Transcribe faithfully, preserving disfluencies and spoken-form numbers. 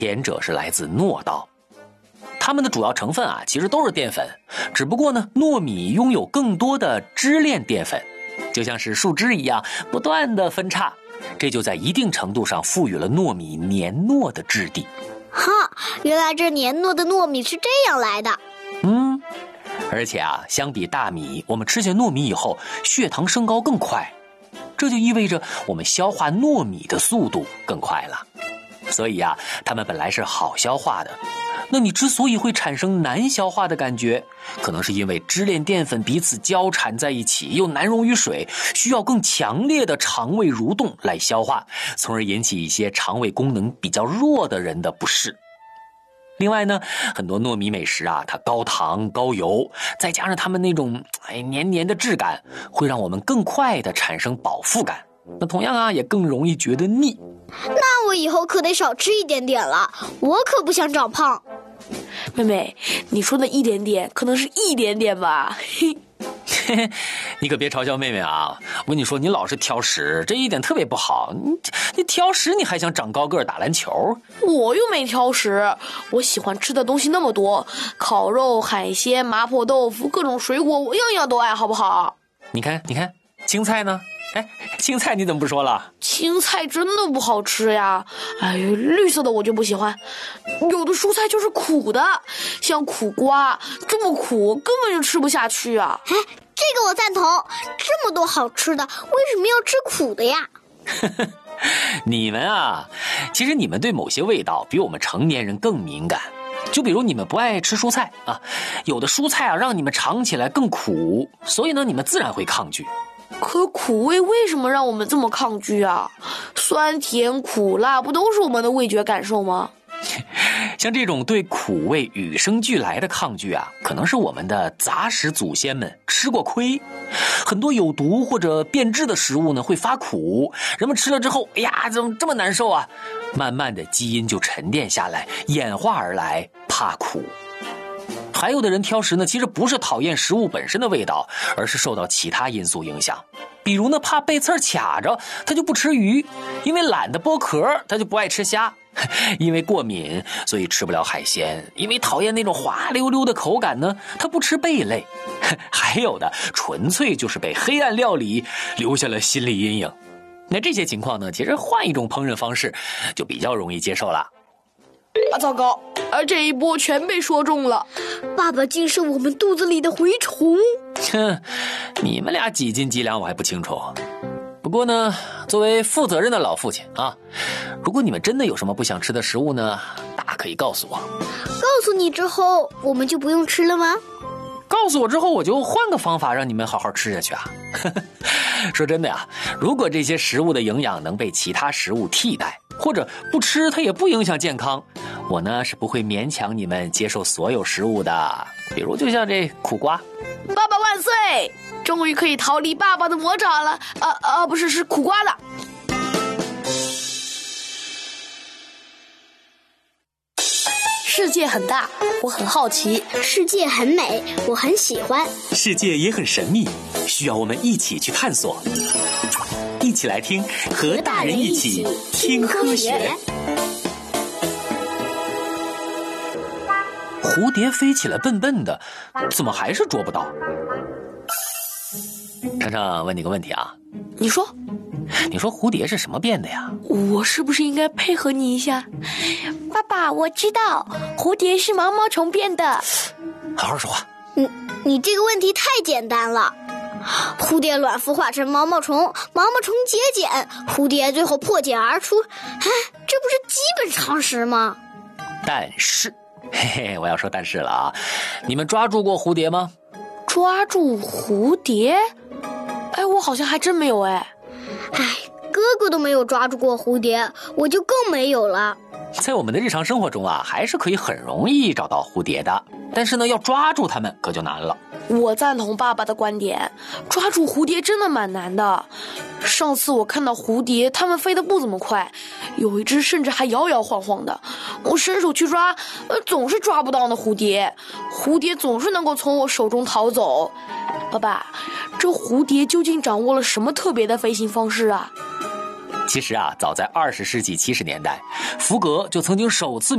前者是来自糯稻。它们的主要成分啊，其实都是淀粉，只不过呢，糯米拥有更多的支链淀粉，就像是树枝一样，不断的分叉，这就在一定程度上赋予了糯米黏糯的质地。 哈，原来这黏糯的糯米是这样来的。 嗯，而且啊，相比大米，我们吃下糯米以后，血糖升高更快，这就意味着我们消化糯米的速度更快了。所以啊，它们本来是好消化的。那你之所以会产生难消化的感觉，可能是因为支链淀粉彼此交缠在一起，又难溶于水，需要更强烈的肠胃蠕动来消化，从而引起一些肠胃功能比较弱的人的不适。另外呢，很多糯米美食啊，它高糖高油，再加上它们那种哎黏黏的质感，会让我们更快的产生饱腹感。那同样啊，也更容易觉得腻。 那我以后可得少吃一点点了，我可不想长胖。 妹妹，你说的一点点可能是一点点吧。 你可别嘲笑妹妹啊！我跟你说，你老是挑食，这一点特别不好。你你挑食，你还想长高个打篮球？ 我又没挑食，我喜欢吃的东西那么多，烤肉、海鲜、麻婆豆腐、各种水果，我样样都爱，好不好？ 你看，你看，青菜呢？哎，青菜你怎么不说了？ 青菜真的不好吃呀！哎，绿色的我就不喜欢，有的蔬菜就是苦的，像苦瓜，这么苦根本就吃不下去啊！ 哎，这个我赞同，这么多好吃的，为什么要吃苦的呀？ 你们啊，其实你们对某些味道比我们成年人更敏感。就比如你们不爱吃蔬菜啊，有的蔬菜啊让你们尝起来更苦，所以呢你们自然会抗拒。 可苦味为什么让我们这么抗拒啊？酸甜苦辣不都是我们的味觉感受吗？ 像这种对苦味与生俱来的抗拒啊，可能是我们的杂食祖先们吃过亏。很多有毒或者变质的食物呢会发苦，人们吃了之后，哎呀，怎么这么难受啊？慢慢的基因就沉淀下来，演化而来怕苦。还有的人挑食呢，其实不是讨厌食物本身的味道，而是受到其他因素影响。比如呢，怕被刺儿卡着，他就不吃鱼；因为懒得剥壳，他就不爱吃虾；因为过敏，所以吃不了海鲜；因为讨厌那种滑溜溜的口感呢，他不吃贝类。还有的纯粹就是被黑暗料理留下了心理阴影。那这些情况呢，其实换一种烹饪方式就比较容易接受了。 啊，糟糕！而这一波全被说中了。 爸爸竟是我们肚子里的蛔虫。 哼，你们俩几斤几两我还不清楚。不过呢，作为负责任的老父亲啊，如果你们真的有什么不想吃的食物呢，大可以告诉我。 告诉你之后，我们就不用吃了吗？ 告诉我之后，我就换个方法让你们好好吃下去啊。说真的呀，如果这些食物的营养能被其他食物替代，或者不吃它也不影响健康，我呢是不会勉强你们接受所有食物的。比如就像这苦瓜。 爸爸万岁！终于可以逃离爸爸的魔爪了。呃呃，不是，是苦瓜的。世界很大，我很好奇； 世界很美，我很喜欢； 世界也很神秘，需要我们一起去探索。一起来听，和大人一起听科学。蝴蝶飞起来笨笨的，怎么还是捉不到？常常问你个问题啊， 你说， 你说蝴蝶是什么变的呀？ 我是不是应该配合你一下？ 爸爸，我知道，蝴蝶是毛毛虫变的。 好好说话。 你你这个问题太简单了。蝴蝶卵孵化成毛毛虫，毛毛虫结茧，蝴蝶最后破茧而出。哎，这不是基本常识吗？ 但是，嘿嘿，我要说但是了啊！你们抓住过蝴蝶吗？ 抓住蝴蝶？哎，我好像还真没有哎。 哎，哥哥都没有抓住过蝴蝶，我就更没有了。 在我们的日常生活中啊，还是可以很容易找到蝴蝶的，但是呢，要抓住它们可就难了。 我赞同爸爸的观点，抓住蝴蝶真的蛮难的。上次我看到蝴蝶，它们飞得不怎么快，有一只甚至还摇摇晃晃的。我伸手去抓，呃，总是抓不到那蝴蝶，蝴蝶总是能够从我手中逃走。爸爸，这蝴蝶究竟掌握了什么特别的飞行方式啊？ 其实啊，早在二十世纪七十年代，福格就曾经首次